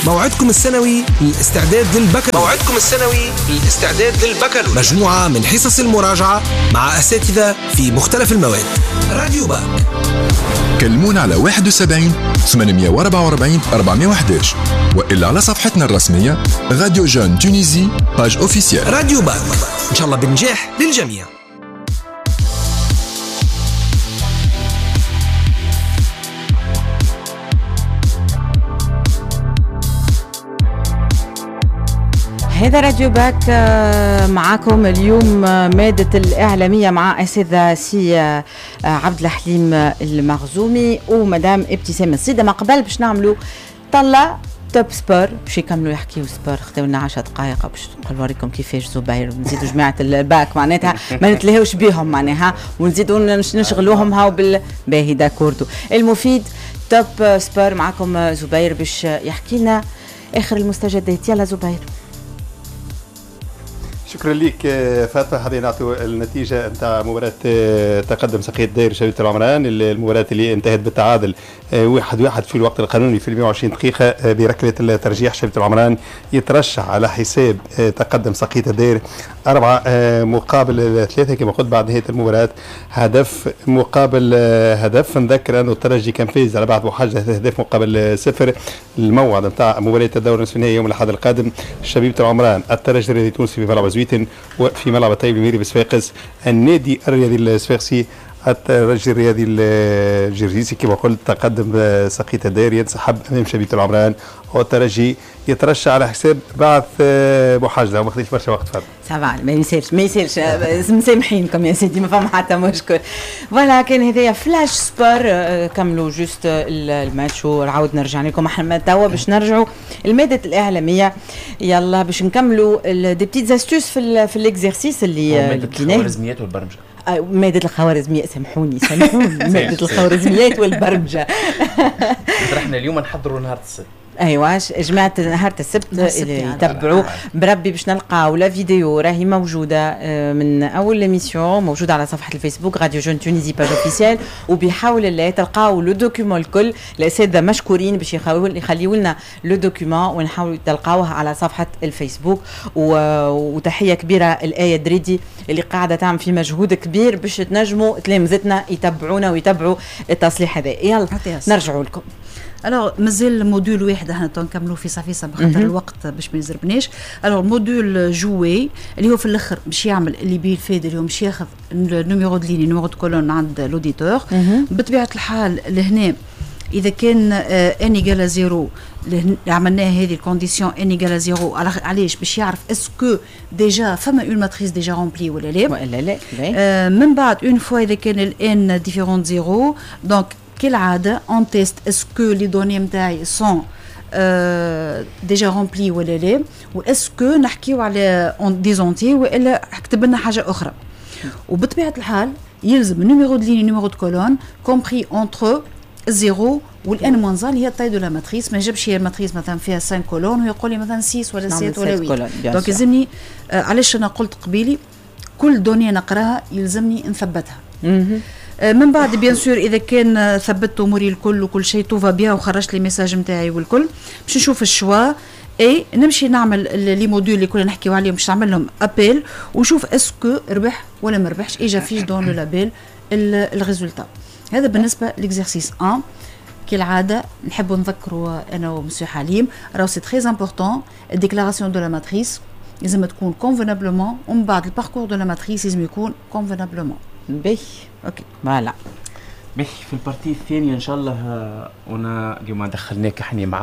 موعدكم السنوي للاستعداد للبكالوريا. مجموعة من حصص المراجعة مع أساتذة في مختلف المواد. راديو باك. كلمونا على 71 844 411 وإلا على صفحتنا الرسمية راديو جون تونيزي باج اوفيسيال. راديو باك، إن شاء الله بنجاح للجميع. هذا راديو باك. معاكم اليوم مادة الإعلامية مع أساتذة سي عبد الحليم المغزومي ومدام ابتسام الصيدة. ما قبل باش نعملوا طلع توب سبور باش يكملوا يحكيوا سبور. خذونا 10 دقائق باش نوريكم كيفاش زبير ونزيدوا جماعة الباك معناتها ما نتلهوش بيهم معناها ونزيدوا نشغلوهم هاو بالباهي داكوردو. المفيد توب سبور معكم زبير باش يحكي لنا آخر المستجدات. يلا زبير. شكرا لك فاطمه. حابين نعطوا النتيجه نتاع مباراه تقدم سقية الدائري شبيبه العمران، المباراه اللي انتهت بالتعادل 1-1 في الوقت القانوني في 120 دقيقه بركله الترجيح. شبيبه العمران يترشح على حساب تقدم سقية الدائري 4-3 كما قلت بعد نهايه المباراه، هدف مقابل هدف. نذكر انه الترجي كان فاز على بعد محاجزه 3 أهداف مقابل 0. الموعد نتاع مباراه الدور نصف النهائي يوم الاحد القادم. شبيبه العمران الترجي الرياضي التونسي في ملعب زويتن وفي ملعب طيب الميري بصفاقس. النادي الرياضي الصفاقسي الترجي الرياضي الجرجيسي كما قلت تقدم سقية الدائري ينسحب امام شبيبه العمران، والترجي يترشح على حساب بعث محاجزه. وما خديش برشا وقت. طبعا ما يصيرش مسامحينكم يا سيدي، ما فما حتى مشكل. فوالا كان هذايا فلاش سبور. كملوا جوست الماتش ونعاود نرجع لكم. احنا توا باش نرجعوا المادة الإعلامية. يلا باش نكملوا دي بتيت استوس في الاكزرسيس اللي مادة الخوارزميات والبرمجة. مادة الخوارزميات سامحوني مادة الخوارزميات والبرمجة. رحنا اليوم نحضروا نهار السبت. ايوا جماعه نهار السبت اللي يتبعوا بربي باش نلقاو لا فيديو راهي موجوده من اول ليميسيون موجوده على صفحه الفيسبوك راديو جون تونيزي باج اوفيسيال، وبحول الله تلقاو لو دوكيومون الكل. الاساتذه مشكورين باش يخليوا لنا لو دوكيومون ونحاولوا تلقاوه على صفحه الفيسبوك. وتحيه كبيره الايه دريدي اللي قاعده تعمل في مجهود كبير باش تنجموا تلامذتنا يتبعونا ويتبعوا التصليح هذا. يلا نرجعوا لكم. الوغ مازال موديول واحد احنا نكملوا في صفيصه بخاطر الوقت باش ما يزربناش. الوغ موديول جوي اللي هو في الاخر باش يعمل اللي بيه الفايده اللي هو باش ياخذ النيميرو دو ليني نيميرو دو كولون عند لوديتور. بطبيعه الحال لهنا اذا كان ان ايغال زيرو عملناه هذه الكونديسيون ان ايغال زيرو علاش باش يعرف اسكو ديجا فما اون ماتريس ديجا رومبلي ولا لا. من بعد اون فوا اذا كان الان ديفيرون زيرو دونك كالعادة on teste est-ce que les données متاعي sont déjà remplies ولا لا، و est-ce que نحكيو على des entiers ولا كتب لنا حاجة أخرى. وبطبيعة الحال يلزم النيميرو دو ليني نيميرو دو كولون compris entre 0 والان موانزا اللي هي التاي دو لا ماتريس. ما جابش هي الماتريس مثلا فيها 5 كولون ويقول لي مثلا 6 ولا 7 ولا 8. دونك يلزمني علاش أنا قلت قبيلي كل دونية نقراها يلزمني نثبتها. من بعد بيان سور اذا كان ثبتت اموري الكل وكل شيء توفا بيان وخرجت لي ميساج نتاعي والكل باش نشوف الشوا اي نمشي نعمل لي موديول اللي كنا نحكيو عليهم باش نعمل لهم ابيل ونشوف اسكو ربح ولا ما ربحش. اجا فيش دون لو لابيل الريزولتا. هذا بالنسبه ليكزرسيس 1. كالعاده نحبوا نذكروا انا ومسيو حليم راهو سي تري امبورطون الديكلاراسيون دو لا ماتريس لازم تكون كونفينابلومون ومن بعد الباركور دو لا ماتريس لازم يكون كونفينابلومون. باهي اوكي فوالا. باهي في البارتي الثانيه ان شاء الله وانا اليوم دخلناك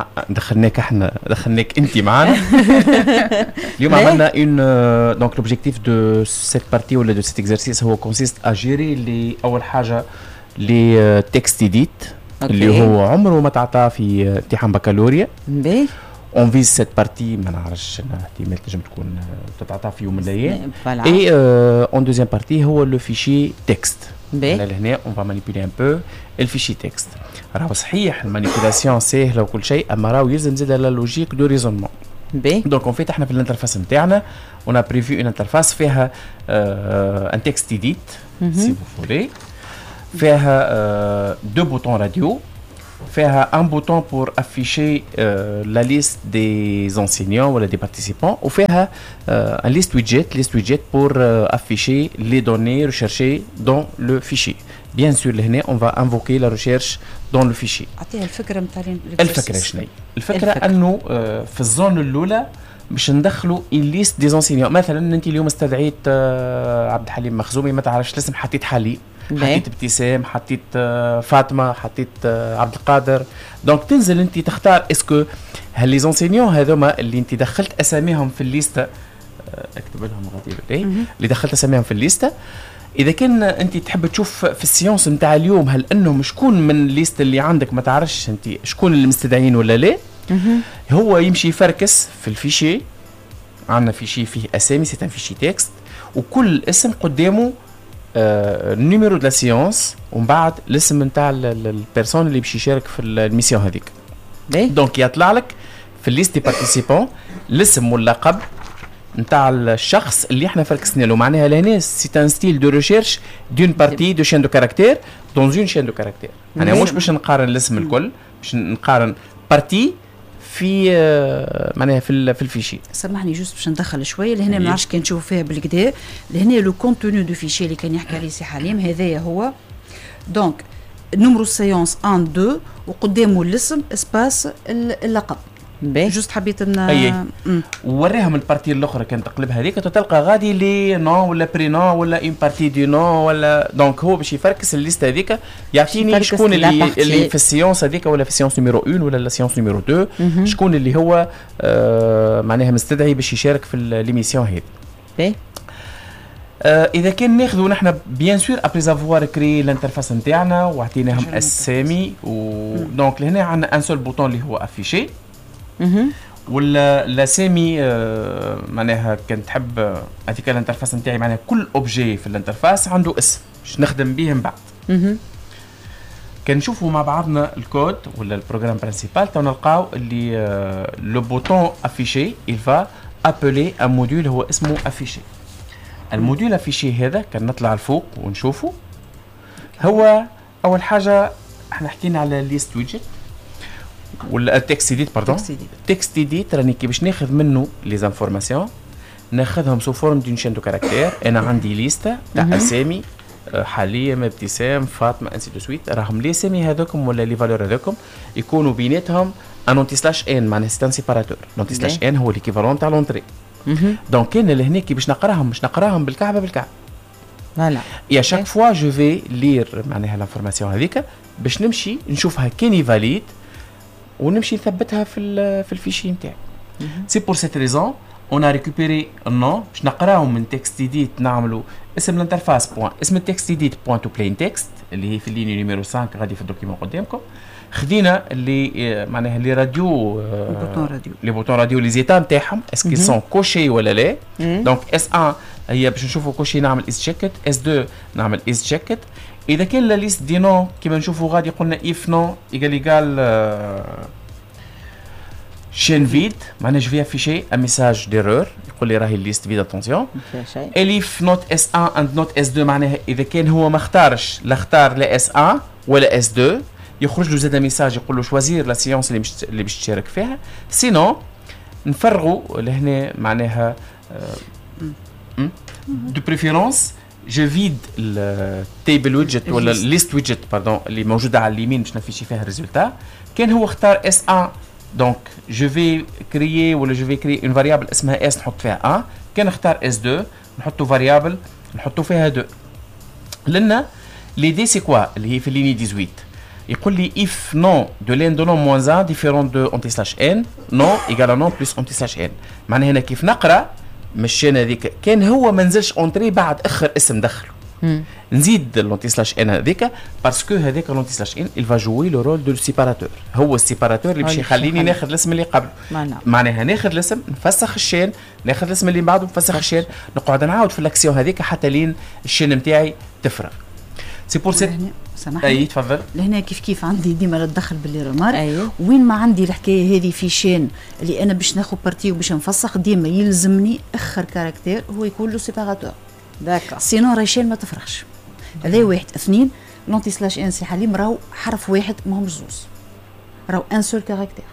انت معنا. اليوم عملنا اون دونك لوبجيكتيف دو سيت بارتي ولا دو سيت اكزرسيس هو كونسيست ا جيري لي اول حاجه لي تكست ايديت اللي هو عمره ما تعطى في امتحان بكالوريا. باهي اون فيز سيت بارتي ما نعرفش احتمال تنجم تكون تتعطى في يوم من الايام. اي اون دوزيام بارتي هو لو فيشي تكست. انا لهنا اون فا مانيبيلي ان بو الفيشي تكست. راهو صحيح المانيبيلاسيون سهله وكل شيء اما راهو يلزم زاد لا لوجيك دو ريزونمون. دونك اون فيت احنا في الانترفاس نتاعنا اون بريفي اون انترفاس فيها ان تكست ايديت سي فو فولي، فيها دو بوتون راديو فيها un bouton pour afficher la liste des enseignants ou des participants ou فيها un list widget pour afficher les données recherchées dans le fichier. Bien sûr لهنا on va invoquer la recherche dans le fichier. أعطيها الفكرة متاع الفكرة شنو؟ الفكرة أنه في الزون الأولى باش ندخلوا الليست دي زونسينيون. مثلا انت اليوم استدعيت عبد الحليم مخزومي ما تعرفش الاسم، حطيت حليم، حطيت ابتسام، حطيت فاطمه، حطيت عبد القادر. دونك تنزل انت تختار اسكو هل لي زونسينيون هذوما اللي انت دخلت اساميهم في الليسته، اكتب لهم غادي اللي دخلت اساميهم في الليسته، اذا كان انت تحب تشوف في السيونس نتاع اليوم هل انهم شكون من الليست اللي عندك ما تعرفش انت شكون اللي مستدعين ولا لا، هو يمشي يفركس في الفيشي. عندنا فيشي فيه اسامي، سي ان فيشي تكست، وكل اسم قدامه النيميرو دو لا سيونس ومن بعد الاسم نتاع البيرسون اللي باش يشارك في الميسيون هذيك. دونك يطلع لك في الليست دي بارتيسيبون الاسم واللقب نتاع الشخص اللي احنا فركسنا له. معناها لهنا سي ان ستيل دو ريشيرش دون بارتي دو شين دو كاركتير دون اون شين دو كاركتير. انا مش باش نقارن الاسم الكل، باش نقارن بارتي في معناها في الفيشي. سامحني جوست باش ندخل شويه لهنا، ما نعرفش كان نشوفوا فيها بالكدا. لهنا لو كونتوني دو فيشي اللي كان يحكي عليه سي حليم، هذايا هو دونك نمرو سيونس 1 2 وقدامه الاسم اسباس اللقب. جوست حبيت ان وراهم البارتي الاخرى كان تقلب هذيك تلقى غادي لي نو ولا برينون ولا اون بارتي دو نو ولا. دونك هو باش يفركس الليست هذيك يعطيني شكون اللي في السيونس هذيك ولا في السيونس نيميرو 1 ولا السيونس نيميرو 2 شكون اللي هو معناها مستدعي باش يشارك في ليميسيون هذه. اذا كان ناخذوا نحن بيان سور ابري افوار كري الانترفاس نتاعنا وعطيناهم اسامي دونك لهنا عندنا ان سول بوطون اللي هو افيشي ولا الاسامي. معناها كان تحب هذيك الانترفاس نتاعي معناها كل اوبجي في الانترفاس عنده اسم باش نخدم به من بعد. كان نشوفوا مع بعضنا الكود ولا البروغرام برينسيبال تو نلقاو اللي لو بوطون افيشي il va appeler un module هو اسمه افيشي. الموديول افيشي هذا كان نطلع الفوق ونشوفه. هو اول حاجه احنا حكينا على ليست ويدجت ولا تكست ايديت باردون تكست ايديت راني كي باش ناخذ منه لي زانفورماسيون ناخذهم سو فورم دون شين دو كاركتير. انا عندي ليسته تاع اسامي حليم ابتسام فاطمه انسي دو سويت، راهم لي اسامي هذوكم ولا لي فالور هذوكم يكونوا بيناتهم ان اونتي سلاش ان معناها سي ان سيباراتور. لونتي سلاش ان هو ليكيفالون تاع لونطري. دونك كاين لهنا كي باش نقراهم بالكعبه بالكعبه. لا يا شاك فوا جو في لير معناها لانفورماسيون هذيك باش نمشي نشوفها كاني فاليد ونمشي نثبتها في الفيشي نتاعي. سي بور سيت ريزون اون ا ريكوبيري النون باش نقراهم من تكست ايديت نعملوا اسم الانترفاس بوان اسم التكست ايديت بوان تو بلين تكست اللي هي في الليني نيميرو 5 غادي في الدوكيمون قدامكم. خدينا اللي معناها لي راديو لي بوطون راديو لي زيتا نتاعهم اسكي سون كوشي ولا لا. دونك اس 1 هي باش نشوفوا كوشي نعمل از تشيكت، اس 2 نعمل از تشيكت. اذا كان لا ليست دي نو كيما نشوفوا غادي قلنا اف نو ايغال شين فيد معناها جو في افيشي ان ميساج ديرور يقول لي راهي الليست فيد اتونسيون. اليف نوت اس 1 اند نوت اس 2 معناها اذا كان هو ما اختارش لا اختار لا اس 1 ولا اس 2 يخرج له زاد ميساج يقول له شوازير لا سيونس اللي باش تشارك فيها. سينو نفرغوا لهنا معناها دو بريفيرونس جو فيد التيبل ويدجت ولا الليست ويدجت باردون اللي موجوده على اليمين باش نفيشي فيها الريزولتا. كان هو اختار اس 1 دونك جو في كريي ولا جو في كريي اون فاريابل اسمها اس نحط فيها 1. كان اختار اس 2 نحطوا فاريابل نحطوا فيها 2. لنا لي دي سي كوا اللي هي في الليني 18 يقول لي if non de l'un de non moins 1 différent de anti slash n non égale à non plus anti slash n. معناها هنا كيف نقرا مشينا هذيك كان هو ما نزلش اونتري بعد اخر اسم دخله نزيد لونتي سلاش ان هذيك باسكو هذاك لونتي سلاش ان il va jouer le rôle de سيباراتور. هو السيباراتور اللي باش يخليني ناخذ الاسم اللي قبله. معناها ناخذ الاسم نفسخ الشين ناخذ الاسم اللي بعده نفسخ الشين نقعد نعاود في الاكسيون هذيك حتى لين الشين نتاعي تفرغ. سي بور سيت سامحني. اي تفضل. لهنا كيف عندي ديما ندخل باللي رمار وين ما عندي الحكايه هذه في شين اللي انا باش ناخذ بارتي وباش نفسخ ديما يلزمني اخر كاركتير هو يكون له سيباراتور. داكا سينو راهي شين ما تفرغش. هذا واحد. اثنين لونتي سلاش ان سي حليم راهو حرف واحد ماهمش زوز. راهو ان سول كاركتير.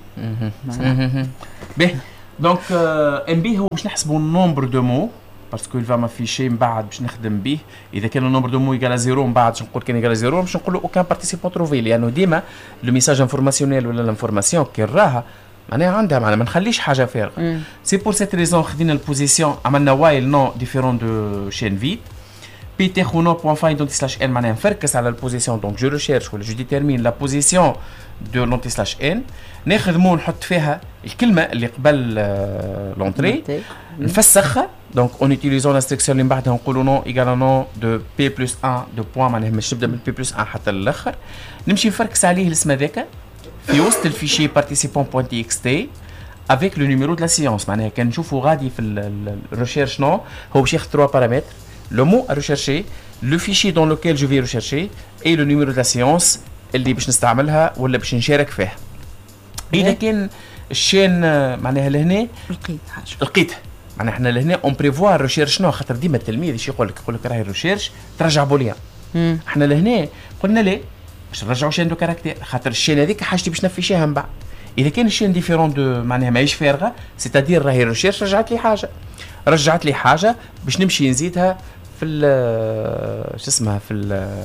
باهي دونك ام بي هو باش نحسبوا النومبر دو مو باسكو il va m'afficher من بعد باش نخدم به. اذا كان النومبر دو مو يقال زيرو من بعد باش نقول كان يقال زيرو باش نقول له اوكان بارتيسيبون تروفي لانه ديما لو ميساج انفورماسيونيل ولا الانفورماسيون كي راها معناها عندها معناها ما نخليش حاجه فارغه. سي بور سيت ريزون خدينا البوزيسيون عملنا وايل نو ديفيرون دو شين فيد بي تاخو نو بوان فاين دونتي سلاش ان معناها نفركس على البوزيسيون دونك جو ريشيرش ولا جو ديتيرمين لا بوزيسيون دو لونتي سلاش ان ناخذ مو نحط فيها الكلمه اللي قبل لونتري نفسخها دونك اون يوتيليزون لاستركسيون اللي من بعدها نقولوا نو ايغال نو دو بي بلس 1 دو بوان معناها مش نبدا من بي بلس 1 حتى للاخر نمشي نفركس عليه الاسم هذاك في وسط الفيشي participant.txt avec le numéro de la séance معناها كان نشوفوا غادي في الريشيرش نو هو باش ياخذ 3 بارامتر le mot à rechercher le fichier dans lequel je vais rechercher et le numéro de la séance اللي باش نستعملها ولا باش نشارك فيها. اذا كان الشين معناها لهنا لقيتها معناها احنا لهنا اون بريفوار ريشيرش نو خاطر ديما التلميذ ايش يقول لك راهي الريشيرش ترجع بوليان. احنا لهنا قلنا ليه باش نرجعوا شين دو كاركتير خاطر الشين هذيك حاجتي باش نفيشيها من بعد. اذا كان الشين ديفيرون دو معناها ماهيش فارغه سيتادير راهي الريشيرش رجعت لي حاجه باش نمشي نزيدها في شو اسمها في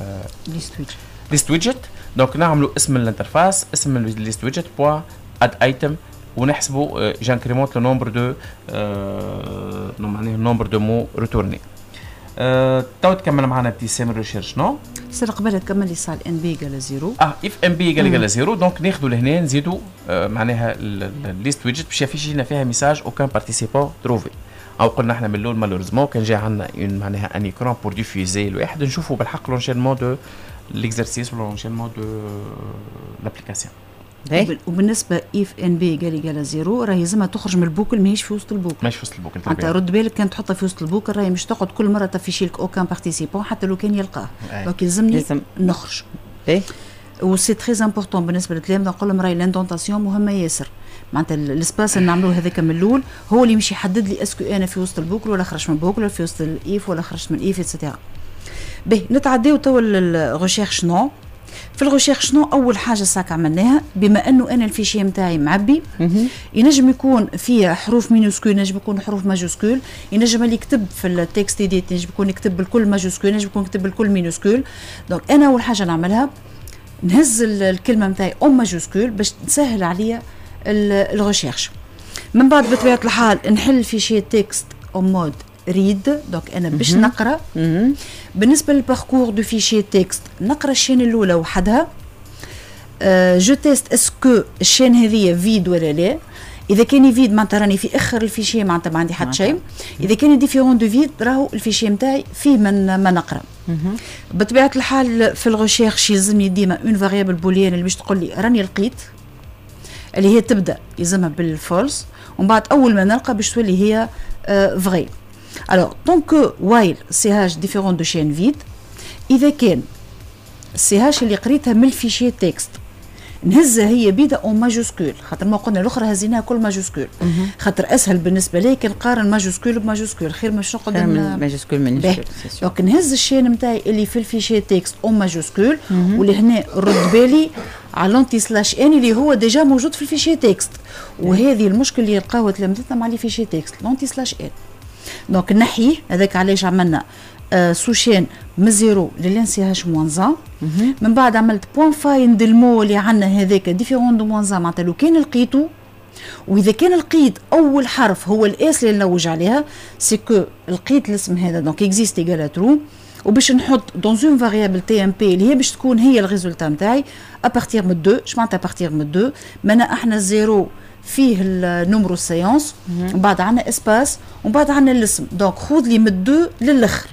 ليست ويدجت دونك نعملوا اسم الانترفاس اسم الليست ويدجت بوا اد ايتم ونحسبوا جانكريمونت لو نومبر دو معناها نومبر دو مو ريتورني. تو تكمل معنا ابتسام الريشيرش نو سر قبل تكمل لي صار ان بي ايكال زيرو اف ام بي ايكال زيرو دونك ناخذوا لهنا نزيدوا معناها الليست ويدجت باش يفيش لنا فيها ميساج اوكان بارتيسيبون تروفي او قلنا احنا من الاول مالوريزمون كان جا عندنا معناها ان ايكران بور ديفيوزي الواحد نشوفوا بالحق لونشينمون دو ليكزرسيس ولا لونشينمون دو لابليكاسيون. وبالنسبه اف ان بي ايكال زيرو راهي لازمها تخرج من البوكل ماهيش في وسط البوكل. ماهيش في وسط البوكل. انت رد بالك كان تحطها في وسط البوكل راهي مش تقعد كل مره تفيشي لك اوكان بارتيسيبون حتى لو كان يلقاه. دونك يلزمني نخرج. و سي تري امبورطون بالنسبه للتلاميذ نقول لهم راهي لاندونتاسيون مهمه ياسر. معناتها الاسباس اللي نعملوه هذاك من الاول هو اللي يمشي يحدد لي اسكو انا في وسط البوكل ولا خرجت من البوكل ولا في وسط الايف ولا خرجت من الايف اتسيتيرا. باهي نتعداو توا الريشيرش نو. في الريشيرش نو اول حاجه ساك عملناها بما انه انا الفيشي نتاعي معبي ينجم يكون فيه حروف مينوسكول ينجم يكون حروف ماجوسكول ينجم اللي يكتب في التكست ديت ينجم يكون يكتب بالكل ماجوسكول ينجم يكون يكتب بالكل مينوسكول. دونك انا اول حاجه نعملها نهز الكلمه نتاعي او ماجوسكول باش نسهل عليا الريشيرش. من بعد بطبيعه الحال نحل فيشي تكست او مود ريد دونك انا باش نقرا. بالنسبه للباركور دو فيشي تكست نقرا الشين الاولى وحدها جو تيست اسكو الشين هذه فيد ولا لا. اذا كان فيد معناتها راني في اخر الفيشي معناتها ما عندي حتى شيء. اذا كان ديفيرون دو فيد راهو الفيشي نتاعي فيه ما نقرا. بطبيعه الحال في الريشيرش يلزمني ديما اون فاريابل بوليان اللي باش تقول لي راني لقيت اللي هي تبدا يلزمها بالفولس ومن بعد اول ما نلقى باش تولي هي فغي. Alors, tant que while CH différent de chaîne vide, إذا كان CH اللي قريتها من الفيشي تكست نهزها هي بيدا أو ماجوسكول خاطر ما قلنا الأخرى هزيناها كل ماجوسكول خاطر أسهل بالنسبة لي كان نقارن ماجوسكول بماجوسكول خير مش نقعد ماجوسكول من دونك نهز الشين نتاعي اللي في الفيشي تكست أو ماجوسكول واللي هنا رد بالي على لونتي سلاش ان اللي هو ديجا موجود في الفيشي تكست وهذه المشكل اللي يلقاوها تلامذتنا مع الفيشي تكست لونتي سلاش ان. دونك نحيه هذاك علاش عملنا سوشين من زيرو للين سي هاش موانزا. من بعد عملت بوان فايند المو اللي عندنا هذاك ديفيرون دو موانزا معناتها لو كان لقيتو واذا كان لقيت اول حرف هو الاس اللي نلوج عليها سي كو لقيت الاسم هذا دونك اكزيست ايغال ترو وباش نحط دون اون فاريابل تي ام بي اللي هي باش تكون هي الريزولتا نتاعي ابارتيغ من 2 اش معناتها ابارتيغ من 2 معناها احنا الزيرو فيه النمرو سيونس ومن بعد عندنا اسباس ومن بعد عندنا الاسم دونك خذ لي من 2 للاخر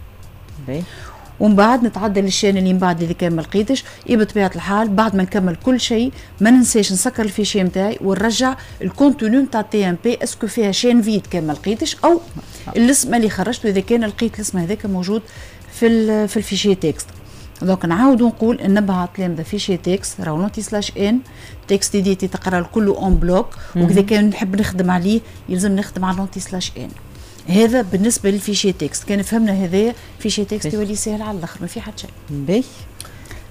ومن بعد نتعدى للشين اللي من بعد اللي كان ما لقيتش. بطبيعه الحال بعد ما نكمل كل شيء ما ننساش نسكر الفيشي نتاعي ونرجع الكونتوني نتاع تي ام بي اسكو فيها شين فيد كان ما لقيتش او الاسم اللي خرجته اذا كان لقيت الاسم هذاك موجود في الفيشي تكست. دونك نعاودو نقول نبعث تلامذة فيشي تكست راهو نوتي سلاش ان تكست ديتي تقرا الكل اون بلوك وكذا كان نحب نخدم عليه يلزم نخدم على نوتي سلاش ان. هذا بالنسبه للفيشي تكست كان فهمنا هذا فيشي تكست يولي سهل على الاخر ما في حتى شيء. باهي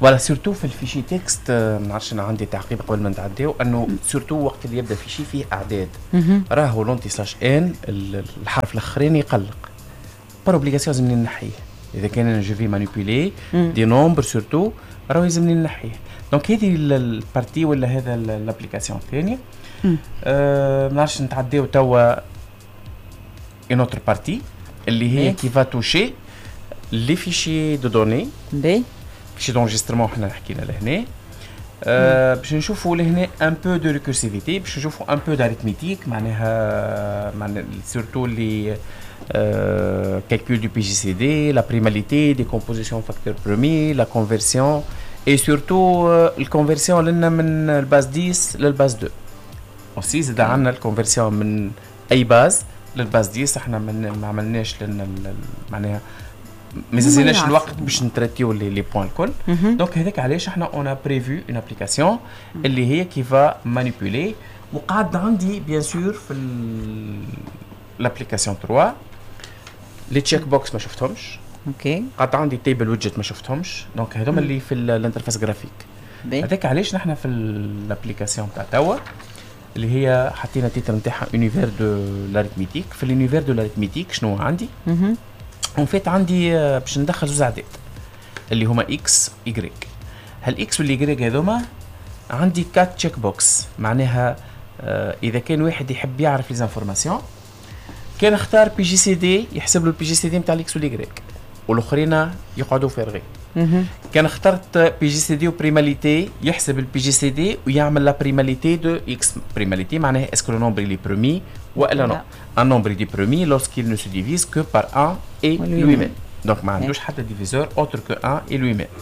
فوالا سورتو في الفيشي تكست ما نعرفش انا عندي تعقيب قبل ما نتعداو انه سورتو وقت اللي يبدا فيشي فيه اعداد راهو لونتي سلاش ان الحرف الاخراني يقلق بار اوبليغاسيون لازمني نحيه اذا كان انا جو في مانيبيولي دي نومبر سورتو راهو لازمني نحيه دونك هذه البارتي ولا هذا الابليكاسيون الثانيه ما نعرفش نتعداو توا اون اوتر بارتي اللي هي كي فا توشي لي فيشي دو دوني فيشي دونجسترمون حنا حكينا لهنا باش نشوفوا لهنا ان بو دو ريكورسيفيتي باش نشوفوا ان بو داريتميتيك معناها سورتو لي calcul du PGCD, la primalité, décomposition facteur premier, la conversion et surtout la conversion من الباز 10 للباز 2 aussi زاد عندنا الكونفرسيون من اي باز للباز 10 احنا ما عملناش معناها ما زلناش الوقت باش نتراتيو لي بوين الكل دونك هذاك علاش احنا اون بريفو اون ابليكاسيون اللي هي كي فا مانيبيولي وقاعد عندي بيان سور في الابليكاسيون 3 لي تشيك بوكس ما شفتهمش اوكي قاعد عندي تيبل ويدجت ما شفتهمش دونك هذوما اللي في الانترفاس جرافيك هذاك علاش نحن في الابليكاسيون تاع توا اللي هي حطينا التيتر نتاعها اونيفير دو لاريتميتيك في الانيفير دو لاريتميتيك شنو عندي اون فيت عندي باش ندخل زوج اعداد اللي هما اكس وايغريك هالاكس والايغريك هذوما عندي 4 تشيك بوكس معناها اذا كان واحد يحب يعرف لي زانفورماسيون كان اختار بي جي سي دي يحسب له البي جي سي دي نتاع الاكس والايغريك والاخرين يقعدوا فارغين كان اخترت بي جي سي دي وبريماليتي يحسب البي جي سي دي ويعمل لا بريماليتي دو اكس بريماليتي معناها اسكو لو نومبر لي برومي ولا نو ان نومبر دي برومي lorsqu'il ne se divise que par 1 et lui-même donc ما عندوش حتى ديفيزور autre que 1 et lui-même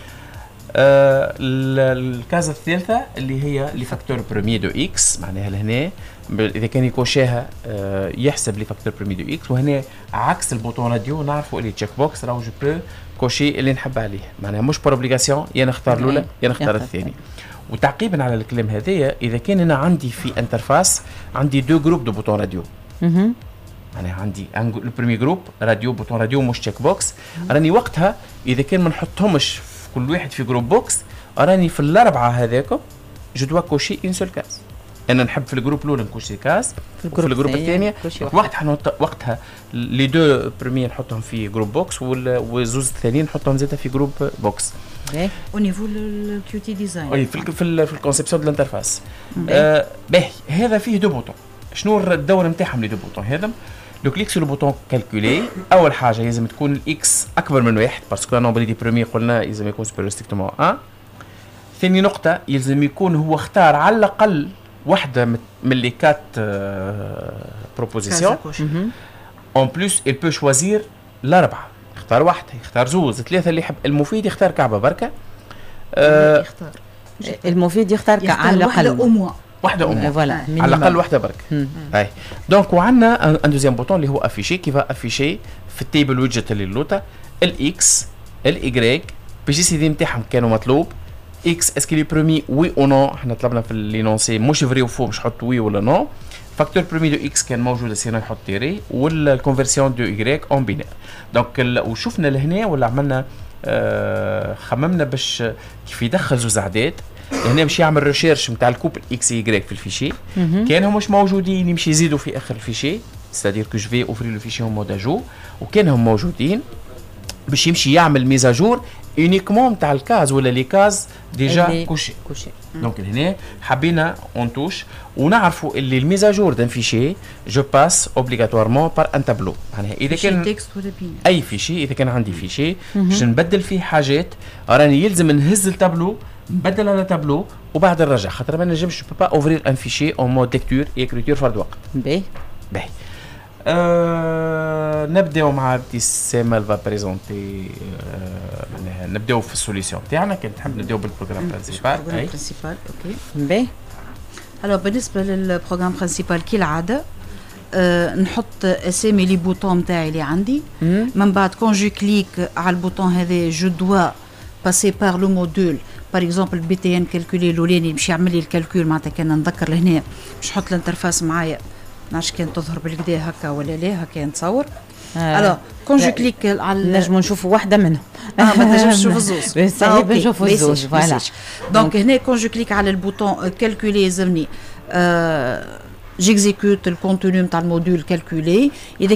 الكازا الثالثه اللي هي لي فاكتور برومي دو اكس معناها لهنا اذا كان يكوشاها يحسب لي فاكتور برومي دو اكس وهنا عكس البوطون راديو نعرفوا اللي تشيك بوكس راهو جو بو كوشي اللي نحب عليه معناها مش بار اوبليغاسيون يا نختار الاولى يا نختار الثاني وتعقيبا على الكلام هذايا اذا كان انا عندي في انترفاس عندي دو جروب دو بوطون راديو انا عندي البريمي جروب راديو بوطون راديو مش تشيك بوكس راني وقتها اذا كان ما نحطهمش كل واحد في جروب بوكس راني في الاربعه هذاكم جو دوا كوشي ان سول كاس انا نحب في الجروب الاولى نكوشي كاس في الجروب الثاني وقتها لي دو بريمير نحطهم في جروب بوكس والزوز الثانيين نحطهم زيادة في جروب بوكس او نيفو الكيو تي ديزاين اي في الكونسيبسيون دو الانترفاس باهي هذا فيه دو بوطون شنو الدور نتاعهم لي دو بوطون هذا لو كليك سو لو بوطون كالكولي اول حاجه لازم تكون الاكس اكبر من واحد باسكو نومبر دي بريمير قلنا لازم يكون سوبيريور ستريكتومون 1 ثاني نقطه يلزم يكون هو اختار على الاقل واحدة من لي كات بروبوزيسيون اون بلوس il peut choisir الاربعه يختار واحده يختار زوز ثلاثه اللي يحب المفيد يختار كعبه بركه يختار المفيد يختار على الاقل واحده على الاقل واحده بركه اي دونك وعندنا ان دوزيام بوطون اللي هو افيشي كي فا افيشي في التيبل ويدجت اللي اللوطه الاكس الايغريك بي جي سي دي نتاعهم كانوا مطلوب اكس اسكو لي برومي وي او نو احنا طلبنا في لينونسي مش فري وفو مش نحط وي ولا نو فاكتور برومي دو اكس كان موجود سينا نحط تيري والكونفرسيون دو ايغريك اون بينير دونك وشفنا لهنا ولا عملنا خممنا باش كيف يدخل زوز اعداد هنا باش يعمل ريشيرش نتاع الكوبل اكس ايغريك في الفيشي كانهم مش موجودين يمشي يزيدوا في اخر الفيشي ستادير كو جو في اوفري لو فيشي اون مود اجو وكانهم موجودين باش يمشي يعمل ميزاجور uniquement تاع الكاز ولا لي كاز ديجا كوشي دونك هنا حبينا اونتوش ونعرفوا اللي الميزاجور دان فيشي جو باس اوبليغاتوارمون بار ان تابلو معناها اذا كان اي فيشي اذا كان عندي فيشي باش نبدل فيه حاجات راني يلزم نهز التابلو نبدل على تابلو وبعد نرجع خاطر ما نجمش با اوفرير ان فيشي اون مود ليكتور ايكريتور فرد وقت باهي نبداو مع ابتسام فا بريزونتي نبداو في السوليسيون تاعنا كنت نحب نبداو بالبروغرام برينسيبال اوكي باهي الو بالنسبه للبروغرام برينسيبال كالعاده نحط اسامي لي بوطون تاعي اللي عندي من بعد كون جو كليك على البوطون هذا جو دوا باسي بار لو موديل باغ اكزومبل بي تي ان كالكولي الاولاني باش يعمل لي الكالكول معناتها كان نذكر لهنا باش نحط الانترفاس معايا نعرفش كان تظهر بالكدا هكا ولا لا هكا نتصور. الو كون جو كليك على نجمو نشوفوا واحده منهم. ما تنجمش تشوف الزوز. صعيب نشوفوا الزوز فوالا. دونك هنا كون جو كليك على البوطون كالكولي يلزمني j'exécute le contenu نتاع الموديول كالكولي. اذا